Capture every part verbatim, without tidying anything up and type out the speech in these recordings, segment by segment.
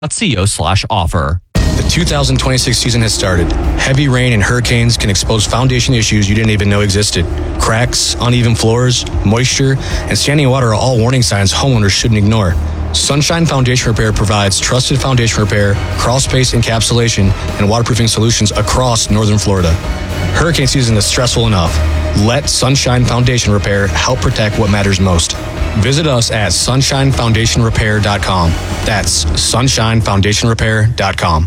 Co slash offer. The two thousand twenty-six season has started. Heavy rain and hurricanes can expose foundation issues you didn't even know existed. Cracks, uneven floors, moisture, and standing water are all warning signs homeowners shouldn't ignore. Sunshine Foundation Repair provides trusted foundation repair, crawl space encapsulation, and waterproofing solutions across northern Florida. Hurricane season is stressful enough. Let Sunshine Foundation Repair help protect what matters most. Visit us at sunshine foundation repair dot com. That's sunshine foundation repair dot com.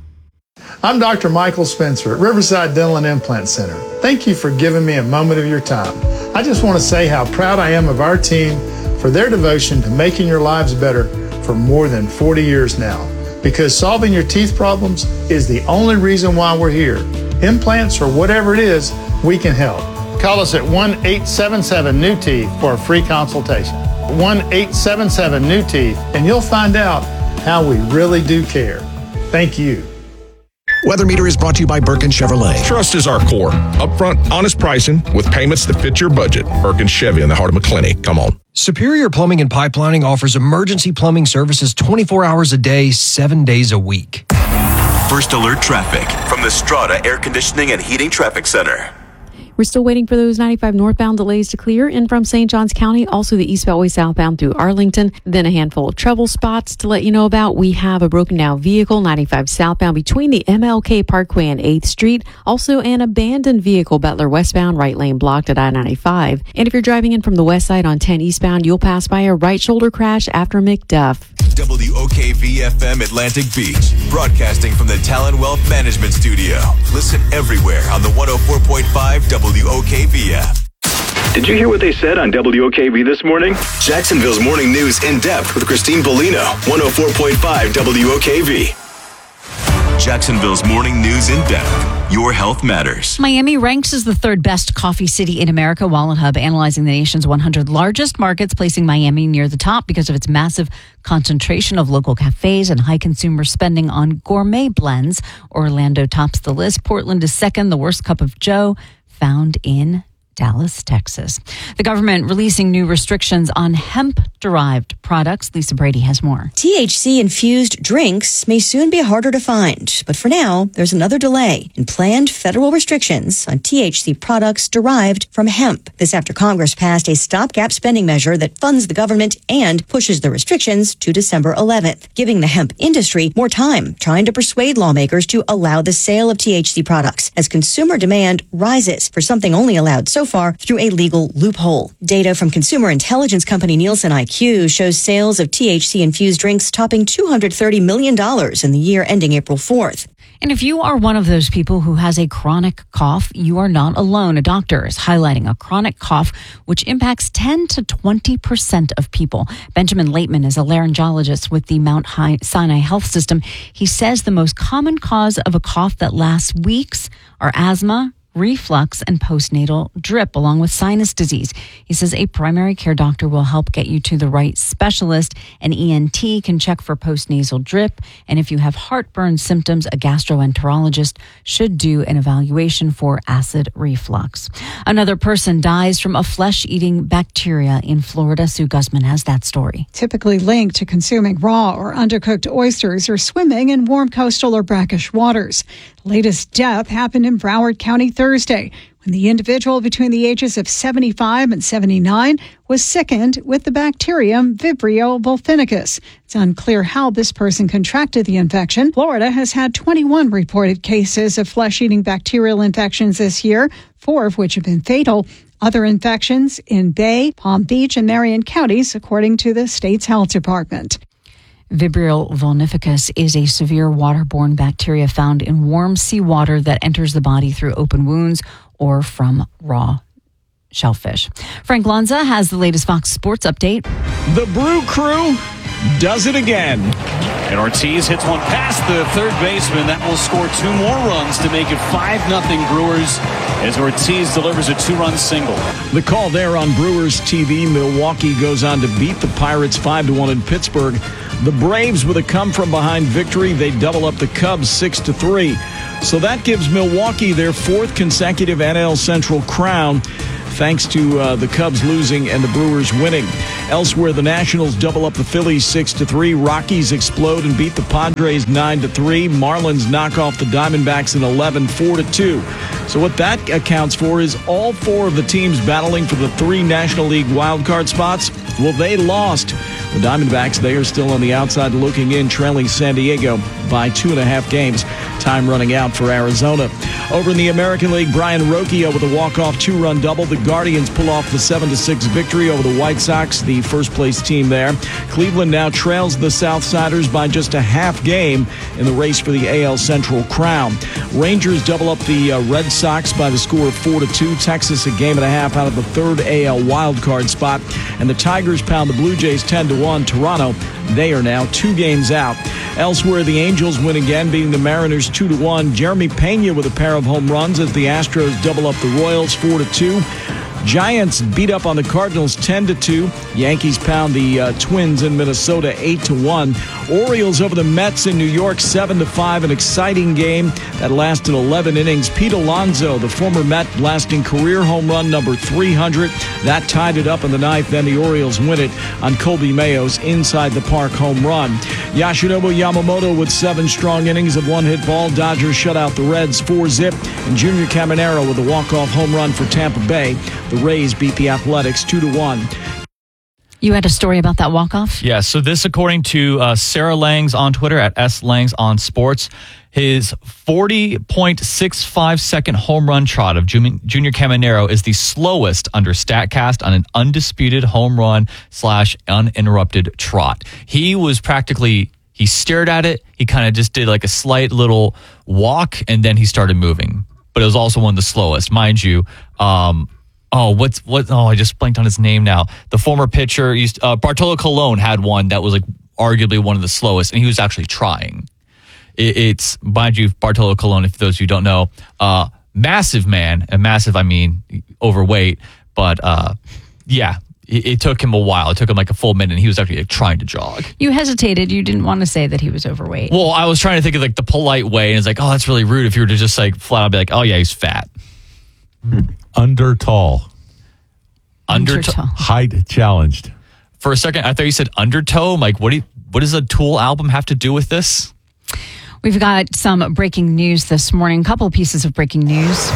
I'm Doctor Michael Spencer at Riverside Dental and Implant Center. Thank you for giving me a moment of your time. I just want to say how proud I am of our team for their devotion to making your lives better for more than forty years now. Because solving your teeth problems is the only reason why we're here. Implants or whatever it is, we can help. Call us at one eight seven seven new teeth for a free consultation. one eight seven seven new teeth, and you'll find out how we really do care. Thank you. Weather Meter is brought to you by Birkin Chevrolet. Trust is our core. Upfront, honest pricing with payments that fit your budget. Birkin Chevy in the heart of McClenny. Come on. Superior Plumbing and Pipelining offers emergency plumbing services twenty-four hours a day, seven days a week. First Alert Traffic from the Strata Air Conditioning and Heating Traffic Center. We're still waiting for those ninety-five northbound delays to clear in from Saint Johns County. Also, the East Beltway southbound through Arlington. Then a handful of trouble spots to let you know about. We have a broken down vehicle, ninety-five southbound between the M L K Parkway and eighth Street. Also, an abandoned vehicle, Butler westbound, right lane blocked at I ninety-five. And if you're driving in from the west side on ten eastbound, you'll pass by a right shoulder crash after McDuff. W O K V F M Atlantic Beach, broadcasting from the Talon Wealth Management Studio. Listen everywhere on the one oh four point five W O K V F. Did you hear what they said on W O K V this morning? Jacksonville's morning news in depth with Christine Bellino, one oh four point five W O K V. Jacksonville's morning news in depth. Your health matters. Miami ranks as the third best coffee city in America. Wallet Hub analyzing the nation's one hundred largest markets, placing Miami near the top because of its massive concentration of local cafes and high consumer spending on gourmet blends. Orlando tops the list. Portland is second. The worst cup of Joe found in Dallas, Texas. The government releasing new restrictions on hemp-derived products. Lisa Brady has more. T H C-infused drinks may soon be harder to find, but for now, there's another delay in planned federal restrictions on T H C products derived from hemp. This after Congress passed a stopgap spending measure that funds the government and pushes the restrictions to December eleventh, giving the hemp industry more time trying to persuade lawmakers to allow the sale of T H C products as consumer demand rises for something only allowed so far through a legal loophole. Data from consumer intelligence company Nielsen I Q shows sales of T H C-infused drinks topping two hundred thirty million dollars in the year ending April fourth. And if you are one of those people who has a chronic cough, you are not alone. A doctor is highlighting a chronic cough, which impacts ten to twenty percent of people. Benjamin Laitman is a laryngologist with the Mount Sinai Health System. He says the most common cause of a cough that lasts weeks are asthma, reflux, and postnatal drip, along with sinus disease. He says a primary care doctor will help get you to the right specialist. An E N T can check for postnasal drip. And if you have heartburn symptoms, a gastroenterologist should do an evaluation for acid reflux. Another person dies from a flesh-eating bacteria in Florida. Sue Guzman has that story. Typically linked to consuming raw or undercooked oysters or swimming in warm coastal or brackish waters. Latest death happened in Broward County Thursday when the individual between the ages of seventy-five and seventy-nine was sickened with the bacterium Vibrio vulfinicus. It's unclear how this person contracted the infection. Florida has had twenty-one reported cases of flesh-eating bacterial infections this year, four of which have been fatal. Other infections in Bay, Palm Beach, and Marion counties, according to the state's health department. Vibrio vulnificus is a severe waterborne bacteria found in warm seawater that enters the body through open wounds or from raw shellfish. Frank Lanza has the latest Fox Sports update. The Brew Crew does it again. And Ortiz hits one past the third baseman. That will score two more runs to make it five nothing Brewers as Ortiz delivers a two-run single. The call there on Brewers T V. Milwaukee goes on to beat the Pirates five to one in Pittsburgh. The Braves with a come-from-behind victory. They double up the Cubs six to three. So that gives Milwaukee their fourth consecutive N L Central crown, thanks to uh, the Cubs losing and the Brewers winning. Elsewhere, the Nationals double up the Phillies six to three. Rockies explode and beat the Padres nine to three. Marlins knock off the Diamondbacks in eleven, four to two. So what that accounts for is all four of the teams battling for the three National League wildcard spots. Well, they lost. The Diamondbacks, they are still on the outside looking in, trailing San Diego by two and a half games. Time running out for Arizona. Over in the American League, Brian Rocchio with a walk-off two-run double. The Guardians pull off the seven to six victory over the White Sox, the first-place team there. Cleveland now trails the Southsiders by just a half game in the race for the A L Central crown. Rangers double up the uh, Red Sox by the score of four to two. Texas a game and a half out of the third A L wildcard spot. And the Tigers pound the Blue Jays ten to one. Toronto, they are now two games out. Elsewhere, the Angels win again, beating the Mariners two to one. Jeremy Pena with a pair of home runs as the Astros double up the Royals four to two. Giants beat up on the Cardinals ten to two. Yankees pound the uh, Twins in Minnesota eight to one. Orioles over the Mets in New York seven to five. An exciting game that lasted eleven innings. Pete Alonso, the former Met, blasting career home run number three hundred. That tied it up in the ninth. Then the Orioles win it on Colby Mayo's inside the park home run. Yoshinobu Yamamoto with seven strong innings of one-hit ball. Dodgers shut out the Reds four zip. And Junior Caminero with a walk-off home run for Tampa Bay. The Rays beat the Athletics two to one. You had a story about that walk-off? Yeah, so this according to uh, Sarah Langs on Twitter at S Langs on Sports. His forty point six five second home run trot of Junior Caminero is the slowest under StatCast on an undisputed home run slash uninterrupted trot. He was practically, he stared at it, he kind of just did like a slight little walk, and then he started moving. But it was also one of the slowest, mind you. Um, Oh, what's what? Oh, I just blanked on his name now. The former pitcher, used, uh, Bartolo Colon had one that was like arguably one of the slowest, and he was actually trying. It, it's, mind you, Bartolo Colon, if those of you don't know, uh, massive man, and massive I mean overweight, but uh, yeah, it, it took him a while. It took him like a full minute, and he was actually like, trying to jog. You hesitated. You didn't want to say that he was overweight. Well, I was trying to think of like the polite way, and it's like, oh, that's really rude if you were to just like flat out be like, oh yeah, he's fat. Under tall. Under tall. Height challenged. For a second, I thought you said undertow. I'm like, what do you, what does a Tool album have to do with this? We've got some breaking news this morning. A couple of pieces of breaking news.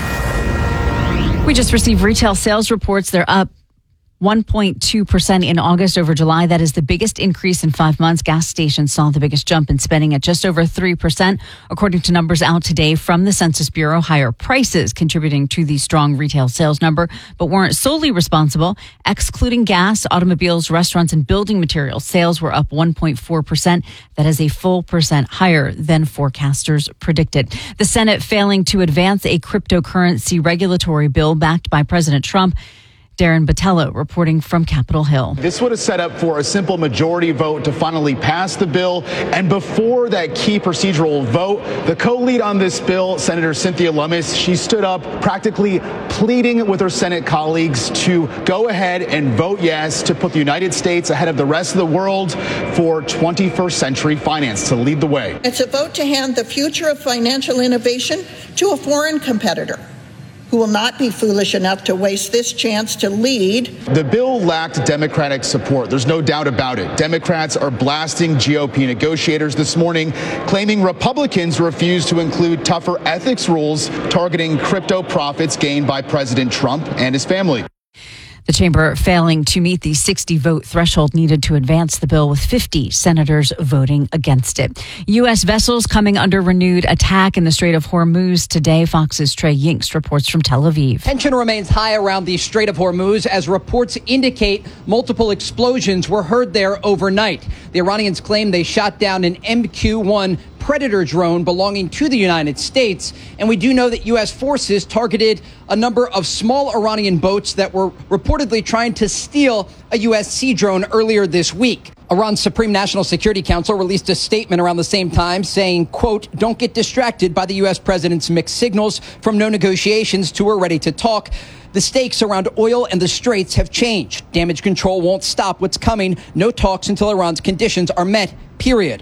We just received retail sales reports. They're up one point two percent in August over July. That is the biggest increase in five months. Gas stations saw the biggest jump in spending at just over three percent. According to numbers out today from the Census Bureau, higher prices contributing to the strong retail sales number, but weren't solely responsible. Excluding gas, automobiles, restaurants, and building materials, sales were up one point four percent. That is a full percent higher than forecasters predicted. The Senate failing to advance a cryptocurrency regulatory bill backed by President Trump. Darren Botello reporting from Capitol Hill. This would have set up for a simple majority vote to finally pass the bill. And before that key procedural vote, the co-lead on this bill, Senator Cynthia Lummis, she stood up practically pleading with her Senate colleagues to go ahead and vote yes to put the United States ahead of the rest of the world for twenty-first century finance, to lead the way. It's a vote to hand the future of financial innovation to a foreign competitor who will not be foolish enough to waste this chance to lead. The bill lacked Democratic support. There's no doubt about it. Democrats are blasting G O P negotiators this morning, claiming Republicans refused to include tougher ethics rules targeting crypto profits gained by President Trump and his family. The chamber failing to meet the sixty vote threshold needed to advance the bill, with fifty senators voting against it. U S vessels coming under renewed attack in the Strait of Hormuz today. Fox's Trey Yingst reports from Tel Aviv. Tension remains high around the Strait of Hormuz as reports indicate multiple explosions were heard there overnight. The Iranians claim they shot down an M Q one Predator drone belonging to the United States. And we do know that U S forces targeted a number of small Iranian boats that were reportedly trying to steal a U S Sea drone earlier this week. Iran's Supreme National Security Council released a statement around the same time saying, quote, don't get distracted by the U S president's mixed signals from no negotiations to we're ready to talk. The stakes around oil and the straits have changed. Damage control won't stop what's coming. No talks until Iran's conditions are met, period.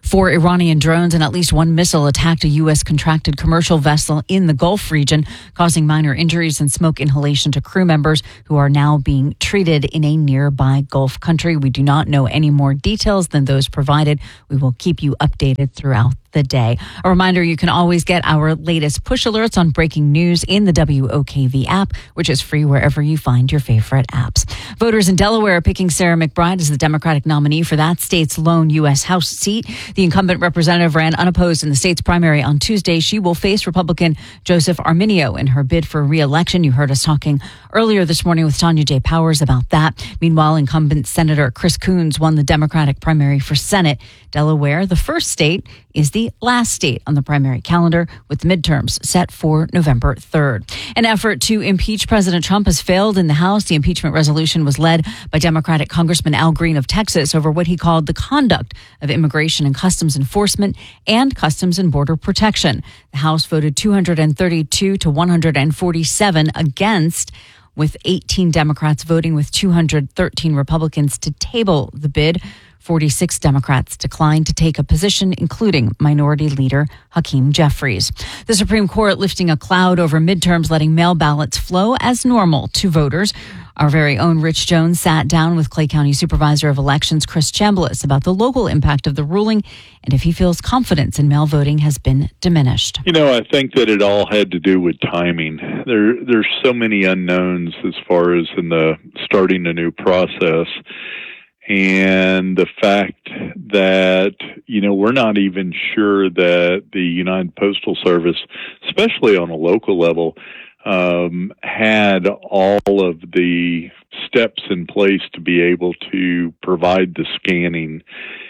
Four Iranian drones and at least one missile attacked a U S contracted commercial vessel in the Gulf region, causing minor injuries and smoke inhalation to crew members who are now being treated in a nearby Gulf country. We do not know any more details than those provided. We will keep you updated throughout the day. A reminder, you can always get our latest push alerts on breaking news in the W O K V app, which is free wherever you find your favorite apps. Voters in Delaware are picking Sarah McBride as the Democratic nominee for that state's lone U S House seat. The incumbent representative ran unopposed in the state's primary on Tuesday. She will face Republican Joseph Arminio in her bid for re-election. You heard us talking earlier this morning with Tanya J. Powers about that. Meanwhile, incumbent Senator Chris Coons won the Democratic primary for Senate. Delaware, the first state, is the last state on the primary calendar, with the midterms set for November third. An effort to impeach President Trump has failed in the House. The impeachment resolution was led by Democratic Congressman Al Green of Texas over what he called the conduct of Immigration and Customs Enforcement and Customs and Border Protection. The House voted two hundred thirty-two to one hundred forty-seven against, with eighteen Democrats voting with two hundred thirteen Republicans to table the bid. forty-six Democrats declined to take a position, including Minority Leader Hakeem Jeffries. The Supreme Court lifting a cloud over midterms, letting mail ballots flow as normal to voters. Our very own Rich Jones sat down with Clay County Supervisor of Elections Chris Chambliss about the local impact of the ruling and if he feels confidence in mail voting has been diminished. You know, I think that it all had to do with timing. There, there's so many unknowns as far as in the starting a new process. And the fact that, you know, we're not even sure that the United Postal Service, especially on a local level, um, had all of the steps in place to be able to provide the scanning.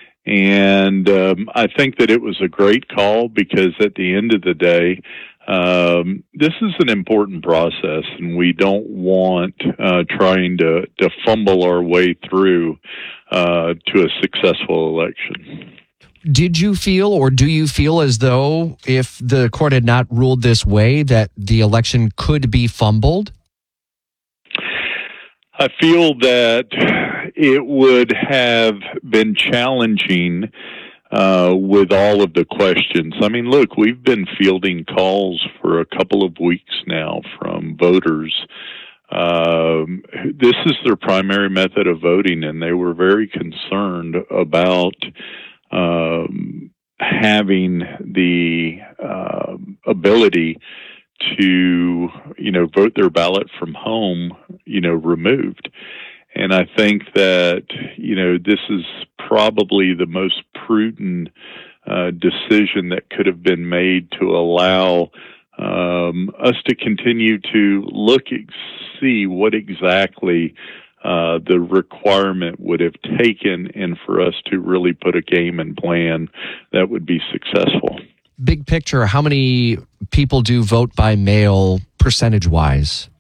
And um, I think that it was a great call because at the end of the day, Um, this is an important process, and we don't want uh, trying to, to fumble our way through uh, to a successful election. Did you feel, or do you feel as though if the court had not ruled this way, that the election could be fumbled? I feel that it would have been challenging Uh, with all of the questions. I mean, look, we've been fielding calls for a couple of weeks now from voters. Um, this is their primary method of voting, and they were very concerned about um, having the uh, ability to, you know, vote their ballot from home, you know, removed. And I think that, you know, this is probably the most prudent uh, decision that could have been made to allow um, us to continue to look, see what exactly uh, the requirement would have taken and for us to really put a game and plan that would be successful. Big picture, how many people do vote by mail percentage-wise?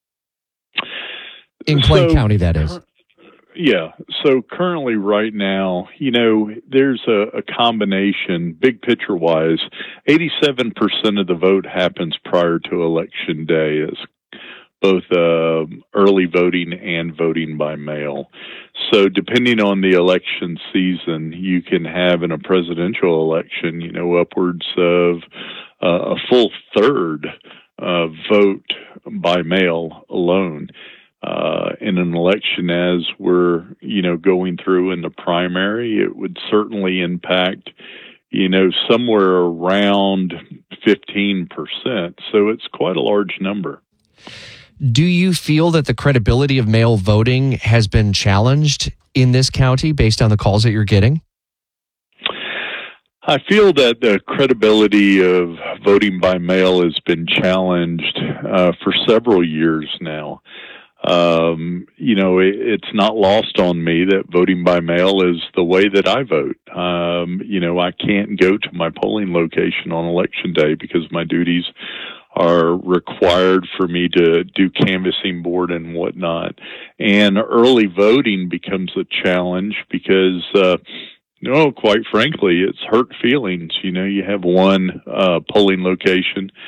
In Clay so, County, that is. Yeah. So currently right now, you know, there's a, a combination, big picture wise, eighty-seven percent of the vote happens prior to election day as both uh, early voting and voting by mail. So depending on the election season, you can have in a presidential election, you know, upwards of uh, a full third uh, vote by mail alone. Uh, in an election as we're, you know, going through in the primary, it would certainly impact, you know, somewhere around fifteen percent. So it's quite a large number. Do you feel that the credibility of mail voting has been challenged in this county based on the calls that you're getting? I feel that the credibility of voting by mail has been challenged uh, for several years now. Um, you know, it, it's not lost on me that voting by mail is the way that I vote. Um, you know, I can't go to my polling location on election day because my duties are required for me to do canvassing board and whatnot. And early voting becomes a challenge because, uh, you know, quite frankly, it's hurt feelings. You know, you have one uh, polling location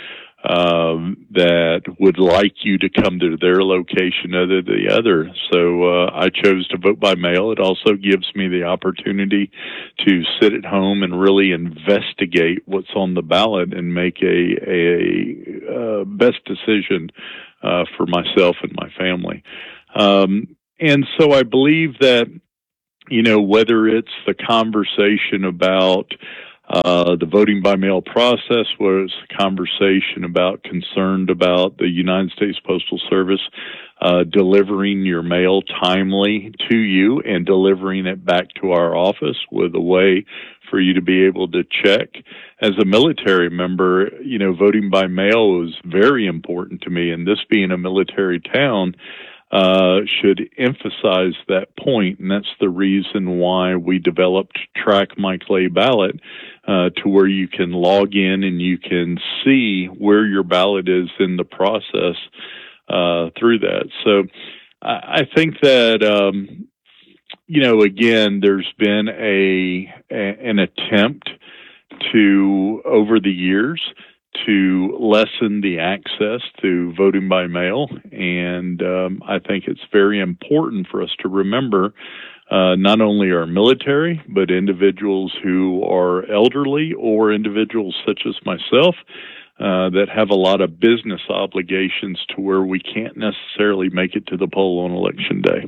um, that would like you to come to their location other than the other. So uh, I chose to vote by mail. It also gives me the opportunity to sit at home and really investigate what's on the ballot and make a, a, a best decision uh, for myself and my family. Um, and so I believe that, you know, whether it's the conversation about Uh, the voting by mail process, was a conversation about concerned about the United States Postal Service uh, delivering your mail timely to you and delivering it back to our office with a way for you to be able to check. As a military member, you know, voting by mail was very important to me, and this being a military town, Uh, should emphasize that point, and that's the reason why we developed Track My Clay Ballot, uh, to where you can log in and you can see where your ballot is in the process uh, through that. So I, I think that, um, you know, again, there's been a, a an attempt to, over the years, to lessen the access to voting by mail. And um, I think it's very important for us to remember uh, not only our military, but individuals who are elderly or individuals such as myself uh, that have a lot of business obligations to where we can't necessarily make it to the poll on Election Day.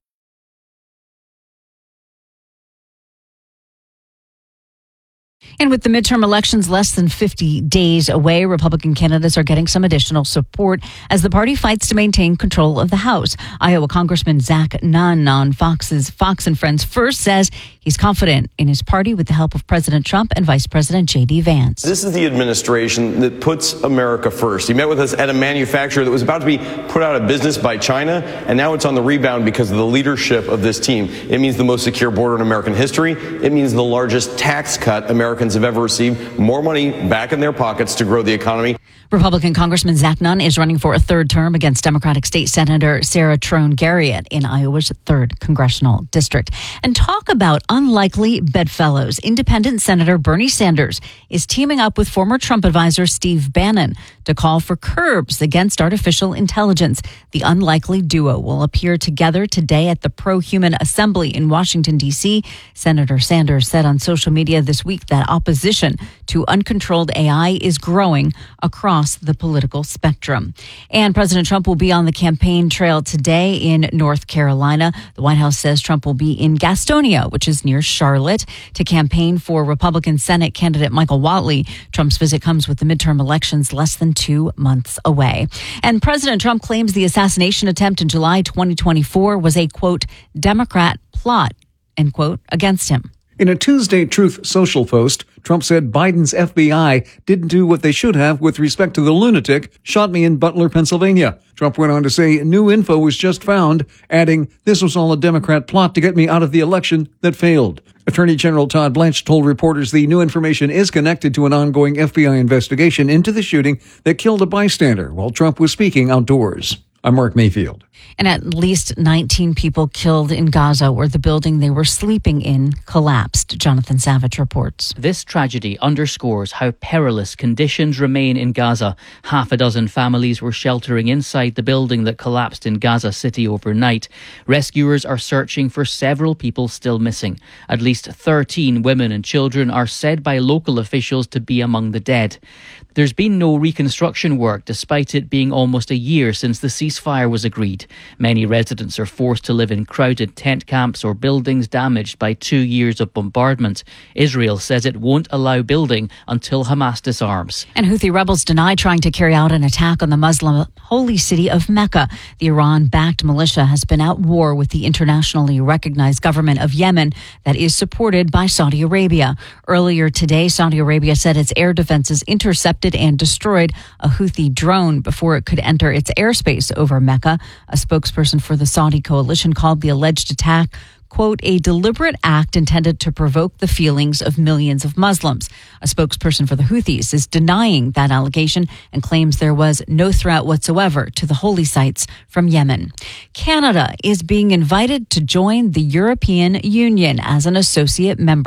And with the midterm elections less than fifty days away, Republican candidates are getting some additional support as the party fights to maintain control of the House. Iowa Congressman Zach Nunn on Fox's Fox and Friends First says he's confident in his party with the help of President Trump and Vice President J D Vance. This is the administration that puts America first. He met with us at a manufacturer that was about to be put out of business by China, and now it's on the rebound because of the leadership of this team. It means the most secure border in American history. It means the largest tax cut Americans have ever received, more money back in their pockets to grow the economy. Republican Congressman Zach Nunn is running for a third term against Democratic State Senator Sarah Trone Garriott in Iowa's third congressional district. And talk about unlikely bedfellows. Independent Senator Bernie Sanders is teaming up with former Trump advisor Steve Bannon to call for curbs against artificial intelligence. The unlikely duo will appear together today at the Pro-Human Assembly in Washington, D C. Senator Sanders said on social media this week that opposition to uncontrolled A I is growing across the political spectrum. And President Trump will be on the campaign trail today in North Carolina. The White House says Trump will be in Gastonia, which is near Charlotte, to campaign for Republican Senate candidate Michael Whatley. Trump's visit comes with the midterm elections less than two months away. And President Trump claims the assassination attempt in July twenty twenty-four was a, quote, Democrat plot, end quote, against him. In a Tuesday Truth Social post, Trump said Biden's F B I didn't do what they should have with respect to the lunatic shot me in Butler, Pennsylvania. Trump went on to say new info was just found, adding, this was all a Democrat plot to get me out of the election that failed. Attorney General Todd Blanche told reporters the new information is connected to an ongoing F B I investigation into the shooting that killed a bystander while Trump was speaking outdoors. I'm Mark Mayfield. And at least nineteen people killed in Gaza where the building they were sleeping in collapsed. Jonathan Savage reports. This tragedy underscores how perilous conditions remain in Gaza. Half a dozen families were sheltering inside the building that collapsed in Gaza City overnight. Rescuers are searching for several people still missing. At least thirteen women and children are said by local officials to be among the dead. There's been no reconstruction work despite it being almost a year since the ceasefire was agreed. Many residents are forced to live in crowded tent camps or buildings damaged by two years of bombardment. Israel says it won't allow building until Hamas disarms. And Houthi rebels deny trying to carry out an attack on the Muslim holy city of Mecca. The Iran-backed militia has been at war with the internationally recognized government of Yemen that is supported by Saudi Arabia. Earlier today, Saudi Arabia said its air defenses intercepted and destroyed a Houthi drone before it could enter its airspace over Mecca. A spokesperson for the Saudi coalition called the alleged attack, quote, a deliberate act intended to provoke the feelings of millions of Muslims. A spokesperson for the Houthis is denying that allegation and claims there was no threat whatsoever to the holy sites from Yemen. Canada is being invited to join the European Union as an associate member.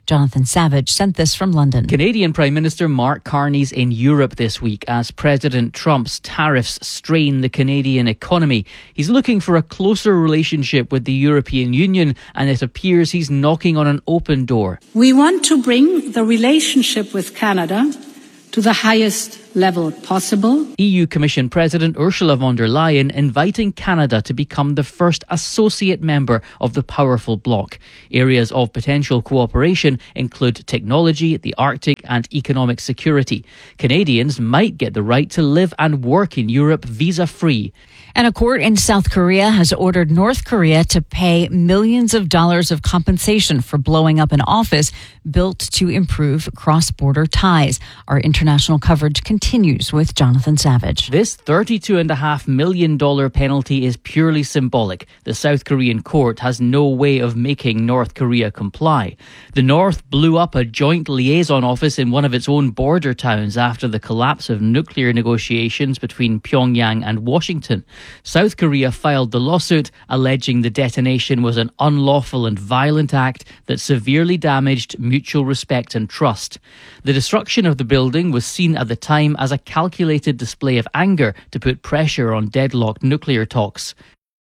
Jonathan Savage sent this from London. Canadian Prime Minister Mark Carney's in Europe this week as President Trump's tariffs strain the Canadian economy. He's looking for a closer relationship with the European Union, and it appears he's knocking on an open door. We want to bring the relationship with Canada to the highest level possible. E U Commission President Ursula von der Leyen inviting Canada to become the first associate member of the powerful bloc. Areas of potential cooperation include technology, the Arctic, and economic security. Canadians might get the right to live and work in Europe visa-free. And a court in South Korea has ordered North Korea to pay millions of dollars of compensation for blowing up an office built to improve cross-border ties. Our international coverage continues with Jonathan Savage. This thirty-two point five million dollars penalty is purely symbolic. The South Korean court has no way of making North Korea comply. The North blew up a joint liaison office in one of its own border towns after the collapse of nuclear negotiations between Pyongyang and Washington. South Korea filed the lawsuit, alleging the detonation was an unlawful and violent act that severely damaged mutual respect and trust. The destruction of the building was seen at the time as a calculated display of anger to put pressure on deadlocked nuclear talks.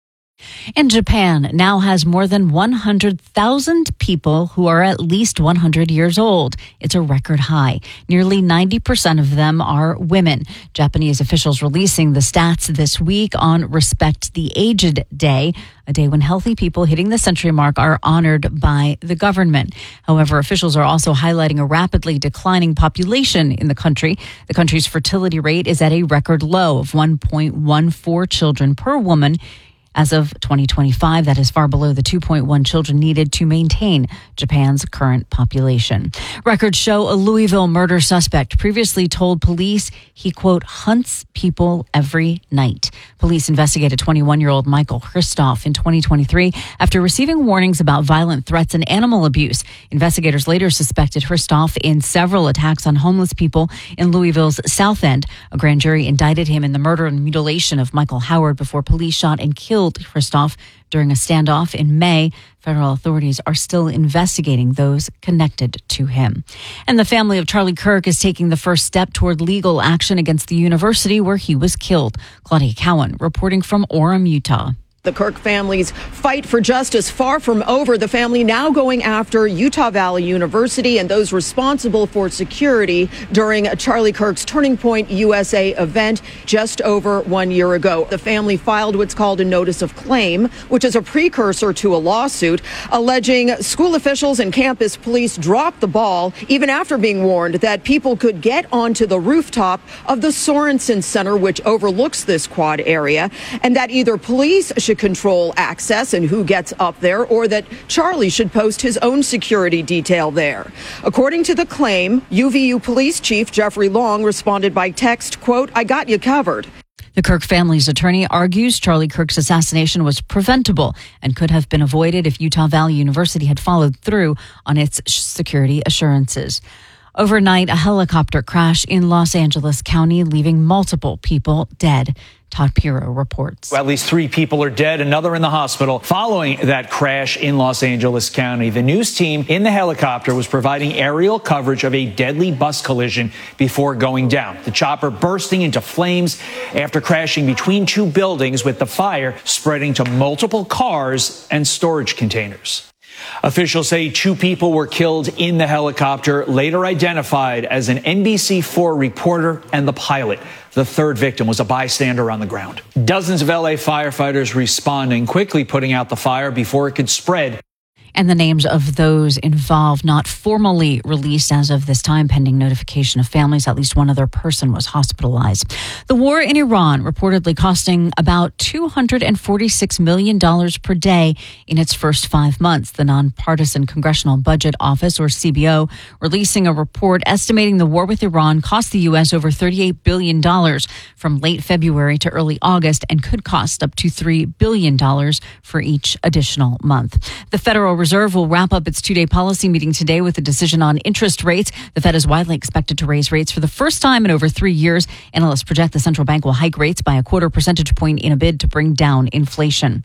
And Japan now has more than one hundred thousand people who are at least one hundred years old. It's a record high. Nearly ninety percent of them are women. Japanese officials releasing the stats this week on Respect the Aged Day, a day when healthy people hitting the century mark are honored by the government. However, officials are also highlighting a rapidly declining population in the country. The country's fertility rate is at a record low of one point one four children per woman. As of twenty twenty-five, that is far below the two point one children needed to maintain Japan's current population. Records show a Louisville murder suspect previously told police he, quote, hunts people every night. Police investigated twenty-one-year-old Michael Christoph in twenty twenty-three after receiving warnings about violent threats and animal abuse. Investigators later suspected Christoph in several attacks on homeless people in Louisville's South End. A grand jury indicted him in the murder and mutilation of Michael Howard before police shot and killed Christoph during a standoff in May. Federal authorities are still investigating those connected to him. And the family of Charlie Kirk is taking the first step toward legal action against the university where he was killed. Claudia Cowan reporting from Orem, Utah. The Kirk family's fight for justice far from over. The family now going after Utah Valley University and those responsible for security during Charlie Kirk's Turning Point U S A event just over one year ago. The family filed what's called a notice of claim, which is a precursor to a lawsuit, alleging school officials and campus police dropped the ball even after being warned that people could get onto the rooftop of the Sorensen Center, which overlooks this quad area, and that either police should control access and who gets up there, or that Charlie should post his own security detail there. According to the claim, U V U Police Chief Jeffrey Long responded by text, quote, "I got you covered." The Kirk family's attorney argues Charlie Kirk's assassination was preventable and could have been avoided if Utah Valley University had followed through on its security assurances. Overnight, a helicopter crashed in Los Angeles County, leaving multiple people dead. Todd Piro reports. At least three people are dead, another in the hospital following that crash in Los Angeles County. The news team in the helicopter was providing aerial coverage of a deadly bus collision before going down. The chopper bursting into flames after crashing between two buildings, with the fire spreading to multiple cars and storage containers. Officials say two people were killed in the helicopter, later identified as an N B C four reporter and the pilot. The third victim was a bystander on the ground. Dozens of L A firefighters responding, quickly putting out the fire before it could spread. And the names of those involved not formally released as of this time, pending notification of families. At least one other person was hospitalized. The war in Iran reportedly costing about two hundred forty-six million dollars per day in its first five months. The Nonpartisan Congressional Budget Office, or C B O, releasing a report estimating the war with Iran cost the U S over thirty-eight billion dollars from late February to early August, and could cost up to three billion dollars for each additional month. The Federal Reserve will wrap up its two-day policy meeting today with a decision on interest rates. The Fed is widely expected to raise rates for the first time in over three years. Analysts project the central bank will hike rates by a quarter percentage point in a bid to bring down inflation.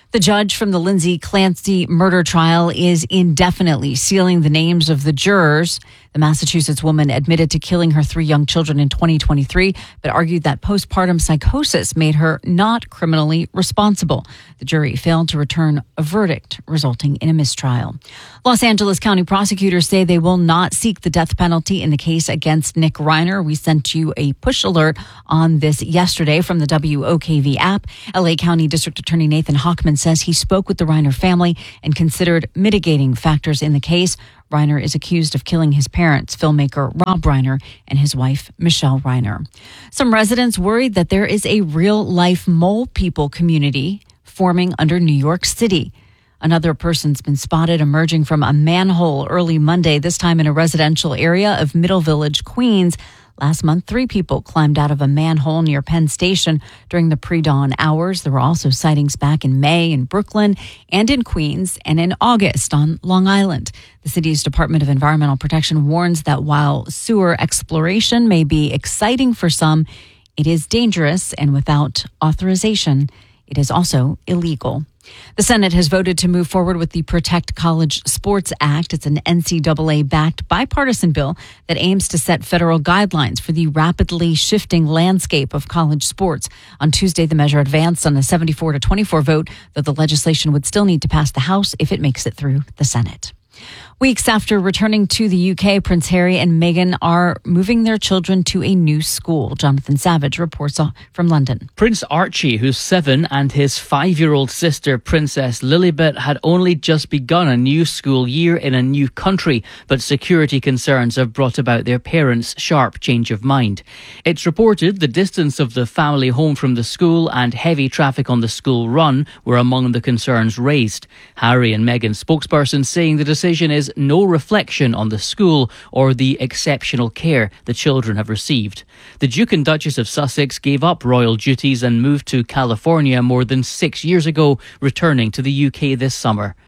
The judge from the Lindsay Clancy murder trial is indefinitely sealing the names of the jurors. The Massachusetts woman admitted to killing her three young children in twenty twenty-three, but argued that postpartum psychosis made her not criminally responsible. The jury failed to return a verdict, resulting in a mistrial. Los Angeles County prosecutors say they will not seek the death penalty in the case against Nick Reiner. We sent you a push alert on this yesterday from the W O K V app. L A County District Attorney Nathan Hochman says he spoke with the Reiner family and considered mitigating factors in the case. Reiner is accused of killing his parents, filmmaker Rob Reiner and his wife, Michelle Reiner. Some residents worried that there is a real-life mole people community forming under New York City. Another person's been spotted emerging from a manhole early Monday, this time in a residential area of Middle Village, Queens. Last month, three people climbed out of a manhole near Penn Station during the pre-dawn hours. There were also sightings back in May in Brooklyn and in Queens and in August on Long Island. The city's Department of Environmental Protection warns that while sewer exploration may be exciting for some, it is dangerous, and without authorization, it is also illegal. The Senate has voted to move forward with the Protect College Sports Act. It's an N C double A-backed bipartisan bill that aims to set federal guidelines for the rapidly shifting landscape of college sports. On Tuesday, the measure advanced on a seventy-four to twenty-four vote, though the legislation would still need to pass the House if it makes it through the Senate. Weeks after returning to the U K, Prince Harry and Meghan are moving their children to a new school. Jonathan Savage reports from London. Prince Archie, who's seven, and his five-year-old sister, Princess Lilibet, had only just begun a new school year in a new country, but security concerns have brought about their parents' sharp change of mind. It's reported the distance of the family home from the school and heavy traffic on the school run were among the concerns raised. Harry and Meghan's spokesperson saying the decision is no reflection on the school or the exceptional care the children have received. The Duke and Duchess of Sussex gave up royal duties and moved to California more than six years ago, returning to the U K this summer.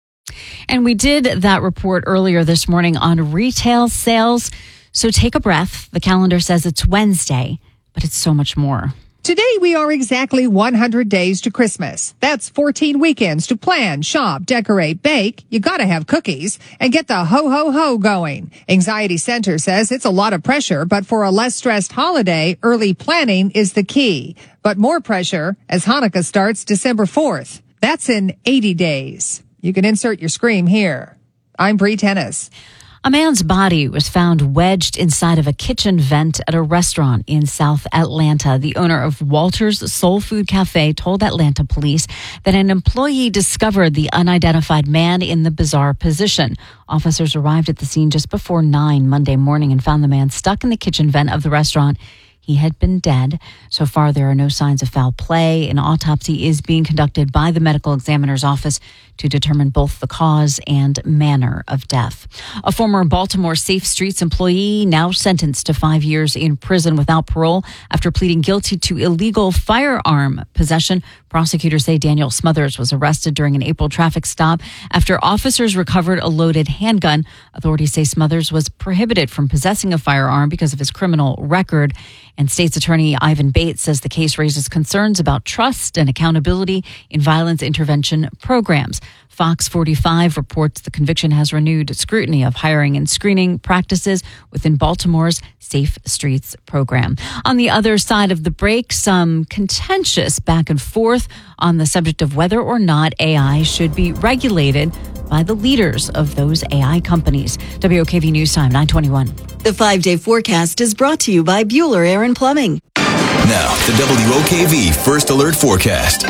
And we did that report earlier this morning on retail sales. So take a breath. The calendar says it's Wednesday, but it's so much more. Today, we are exactly one hundred days to Christmas. That's fourteen weekends to plan, shop, decorate, bake. You gotta have cookies and get the ho-ho-ho going. Anxiety Center says it's a lot of pressure, but for a less stressed holiday, early planning is the key. But more pressure as Hanukkah starts December fourth. That's in eighty days. You can insert your scream here. I'm Bree Tennis. A man's body was found wedged inside of a kitchen vent at a restaurant in South Atlanta. The owner of Walter's Soul Food Cafe told Atlanta police that an employee discovered the unidentified man in the bizarre position. Officers arrived at the scene just before nine Monday morning and found the man stuck in the kitchen vent of the restaurant. He had been dead. So far, there are no signs of foul play. An autopsy is being conducted by the medical examiner's office to determine both the cause and manner of death. A former Baltimore Safe Streets employee now sentenced to five years in prison without parole after pleading guilty to illegal firearm possession. Prosecutors say Daniel Smothers was arrested during an April traffic stop after officers recovered a loaded handgun. Authorities say Smothers was prohibited from possessing a firearm because of his criminal record. And State's Attorney Ivan Bates says the case raises concerns about trust and accountability in violence intervention programs. Fox forty-five reports the conviction has renewed scrutiny of hiring and screening practices within Baltimore's Safe Streets program. On the other side of the break, some contentious back and forth on the subject of whether or not A I should be regulated by the leaders of those A I companies. W O K V News Time, nine twenty-one. The five-day forecast is brought to you by Bueller Air and Plumbing. Now, the W O K V First Alert Forecast.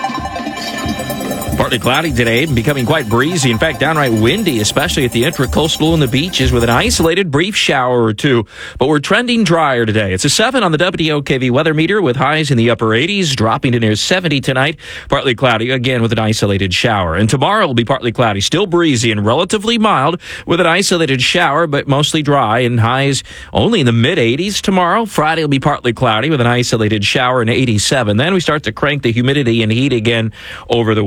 Partly cloudy today, becoming quite breezy. In fact, downright windy, especially at the intracoastal and the beaches with an isolated brief shower or two. But we're trending drier today. It's a seven on the W O K V weather meter with highs in the upper eighties, dropping to near seventy tonight. Partly cloudy, again with an isolated shower. And tomorrow will be partly cloudy, still breezy and relatively mild with an isolated shower, but mostly dry and highs only in the mid eighties tomorrow. Friday will be partly cloudy with an isolated shower in eighty-seven. Then we start to crank the humidity and heat again over the weekend.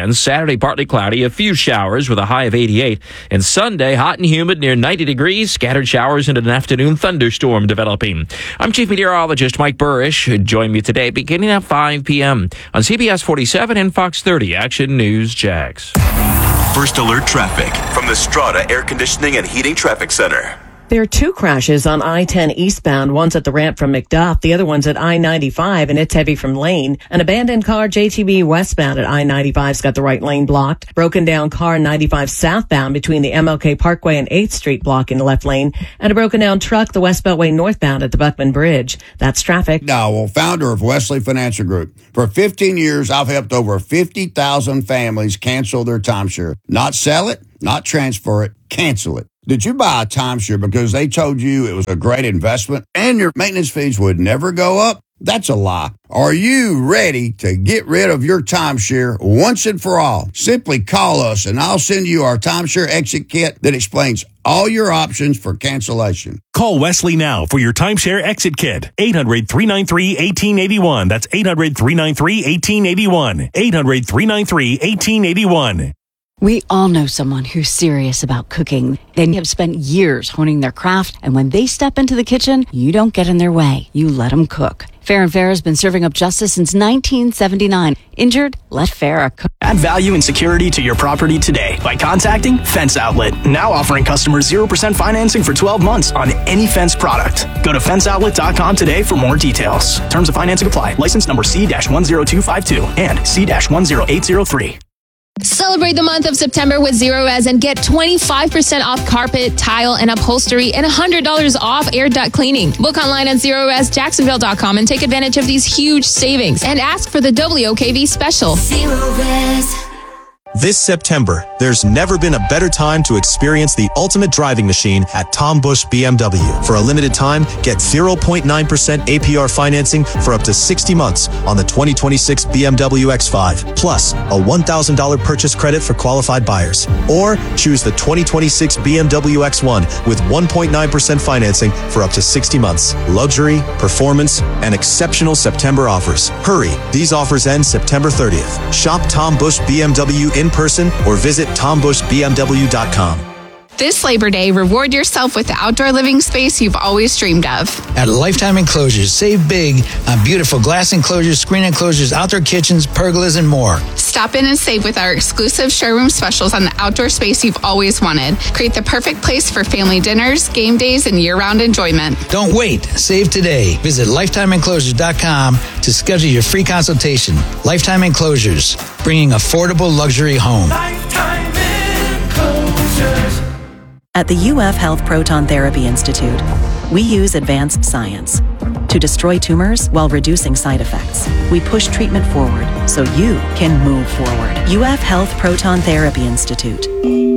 weekend. Saturday, partly cloudy, a few showers with a high of eighty-eight. And Sunday, hot and humid near ninety degrees, scattered showers and an afternoon thunderstorm developing. I'm Chief Meteorologist Mike Burrish. Join me today beginning at five p.m. on C B S forty-seven and Fox thirty Action News Jax. First Alert Traffic from the Strata Air Conditioning and Heating Traffic Center. There are two crashes on I ten eastbound. One's at the ramp from McDuff. The other one's at I ninety-five, and it's heavy from Lane. An abandoned car, J T B westbound at I ninety-five's got the right lane blocked. Broken down car, ninety-five southbound between the M L K Parkway and eighth Street block in the left lane. And a broken down truck, the West Beltway northbound at the Buckman Bridge. That's traffic. Dowell, founder of Wesley Financial Group. For fifteen years, I've helped over fifty thousand families cancel their timeshare. Not sell it, not transfer it, cancel it. Did you buy a timeshare because they told you it was a great investment and your maintenance fees would never go up? That's a lie. Are you ready to get rid of your timeshare once and for all? Simply call us and I'll send you our timeshare exit kit that explains all your options for cancellation. Call Wesley now for your timeshare exit kit. eight hundred, three nine three, one eight eight one. That's eight hundred, three nine three, one eight eight one. eight hundred, three nine three, one eight eight one. We all know someone who's serious about cooking. They have spent years honing their craft, and when they step into the kitchen, you don't get in their way. You let them cook. Fair and Fair has been serving up justice since nineteen seventy-nine. Injured? Let Fair cook. Add value and security to your property today by contacting Fence Outlet. Now offering customers zero percent financing for twelve months on any Fence product. Go to fence outlet dot com today for more details. Terms of financing apply. License number C one zero two five two and C one zero eight zero three. Celebrate the month of September with Zero Res and get twenty-five percent off carpet, tile, and upholstery and one hundred dollars off air duct cleaning. Book online at zero res jacksonville dot com and take advantage of these huge savings and ask for the W O K V special. Zero Res. This September, there's never been a better time to experience the ultimate driving machine at Tom Busch B M W. For a limited time, get zero point nine percent A P R financing for up to sixty months on the twenty twenty-six B M W X five, plus a one thousand dollars purchase credit for qualified buyers. Or choose the twenty twenty-six B M W X one with one point nine percent financing for up to sixty months. Luxury, performance, and exceptional September offers. Hurry, these offers end September thirtieth. Shop Tom Busch B M W in person or visit tom busch b m w dot com. This Labor Day, reward yourself with the outdoor living space you've always dreamed of. At Lifetime Enclosures, save big on beautiful glass enclosures, screen enclosures, outdoor kitchens, pergolas, and more. Stop in and save with our exclusive showroom specials on the outdoor space you've always wanted. Create the perfect place for family dinners, game days, and year-round enjoyment. Don't wait. Save today. Visit lifetime enclosures dot com to schedule your free consultation. Lifetime Enclosures, bringing affordable luxury home. Lifetime Enclosures. At the U F Health Proton Therapy Institute, we use advanced science to destroy tumors while reducing side effects. We push treatment forward so you can move forward. U F Health Proton Therapy Institute.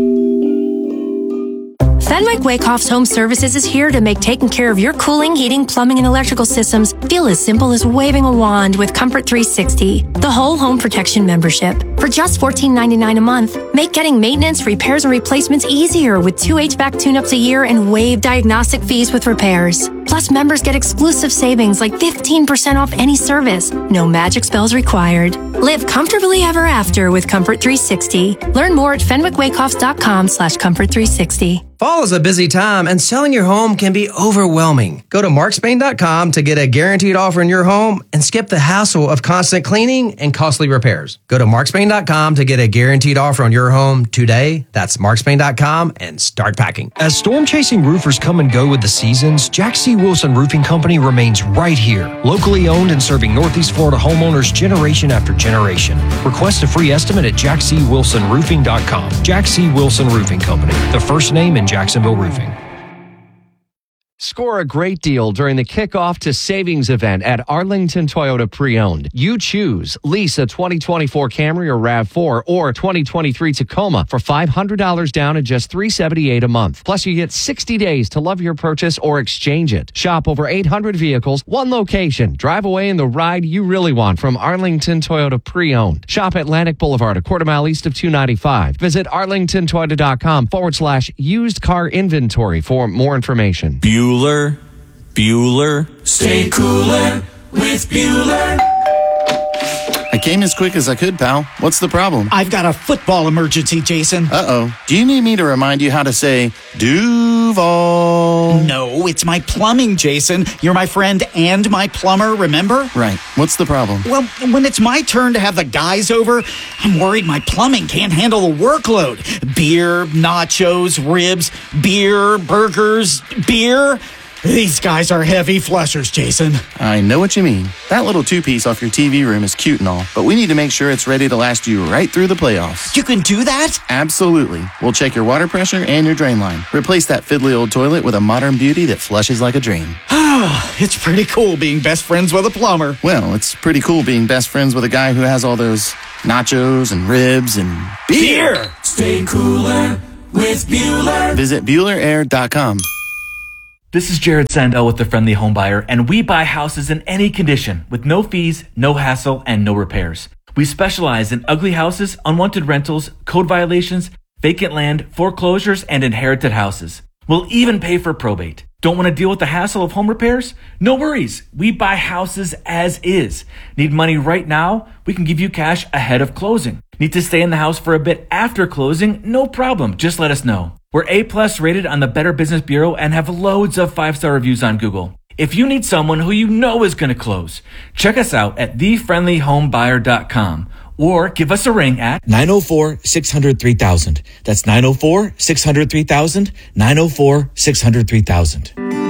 Fenwick Wakehoff's Home Services is here to make taking care of your cooling, heating, plumbing, and electrical systems feel as simple as waving a wand with Comfort three sixty, the whole home protection membership. For just fourteen ninety-nine a month, make getting maintenance, repairs, and replacements easier with two H V A C tune-ups a year and waived diagnostic fees with repairs. Plus, members get exclusive savings like fifteen percent off any service. No magic spells required. Live comfortably ever after with Comfort three sixty. Learn more at fenwick wakehoffs dot com slash comfort three sixty. Fall is a busy time, and selling your home can be overwhelming. Go to mark spain dot com to get a guaranteed offer in your home and skip the hassle of constant cleaning and costly repairs. Go to mark spain dot com to get a guaranteed offer on your home today. That's mark spain dot com and start packing. As storm-chasing roofers come and go with the seasons, Jack C. Wilson Roofing Company remains right here. Locally owned and serving Northeast Florida homeowners generation after generation. Request a free estimate at jack c wilson roofing dot com. Jack C. Wilson Roofing Company, the first name in Jacksonville Roofing. Score a great deal during the kickoff to savings event at Arlington Toyota Pre-Owned. You choose. Lease a twenty twenty-four Camry or RAV four or twenty twenty-three Tacoma for five hundred dollars down at just three hundred seventy-eight dollars a month. Plus, you get sixty days to love your purchase or exchange it. Shop over eight hundred vehicles, one location. Drive away in the ride you really want from Arlington Toyota Pre-Owned. Shop Atlantic Boulevard, a quarter mile east of two ninety-five. Visit arlington toyota dot com forward slash used car inventory for more information. Bueller, Bueller, stay cooler with Bueller. I came as quick as I could, pal. What's the problem? I've got a football emergency, Jason. Uh-oh. Do you need me to remind you how to say Duval? No, it's my plumbing, Jason. You're my friend and my plumber, remember? Right. What's the problem? Well, when it's my turn to have the guys over, I'm worried my plumbing can't handle the workload. Beer, nachos, ribs, beer, burgers, beer. These guys are heavy flushers, Jason. I know what you mean. That little two-piece off your T V room is cute and all, but we need to make sure it's ready to last you right through the playoffs. You can do that? Absolutely. We'll check your water pressure and your drain line. Replace that fiddly old toilet with a modern beauty that flushes like a dream. It's pretty cool being best friends with a plumber. Well, it's pretty cool being best friends with a guy who has all those nachos and ribs and beer. beer. Stay cooler with Bueller. Visit Bueller Air dot com. This is Jared Sandell with The Friendly Home Buyer, and we buy houses in any condition with no fees, no hassle, and no repairs. We specialize in ugly houses, unwanted rentals, code violations, vacant land, foreclosures, and inherited houses. We'll even pay for probate. Don't want to deal with the hassle of home repairs? No worries. We buy houses as is. Need money right now? We can give you cash ahead of closing. Need to stay in the house for a bit after closing? No problem. Just let us know. We're A-plus rated on the Better Business Bureau and have loads of five-star reviews on Google. If you need someone who you know is going to close, check us out at the friendly home buyer dot com or give us a ring at nine oh four, six hundred, three thousand. That's nine oh four, six hundred, three thousand, nine oh four, six hundred, three thousand.